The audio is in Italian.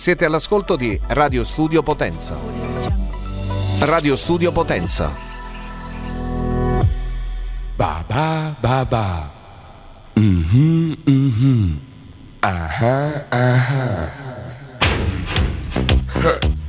Siete all'ascolto di Radio Studio Potenza. Radio Studio Potenza. Ba ba ba ba. Mhm mhm. Aha aha.